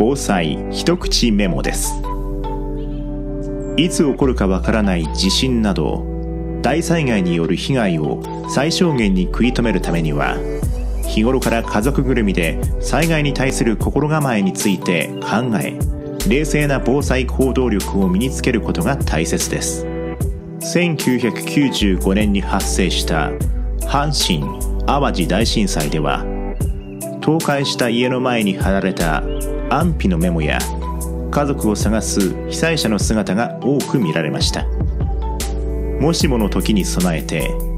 防災一口メモです。いつ起こるかわからない地震など大災害による被害を最小限に食い止めるためには、日頃から家族ぐるみで災害に対する心構えについて考え、冷静な防災行動力を身につけることが大切です。1995年に発生した阪神・淡路大震災では、倒壊した家の前に貼られた安否のメモや家族を探す被災者の姿が多く見られました。もしもの時に備えて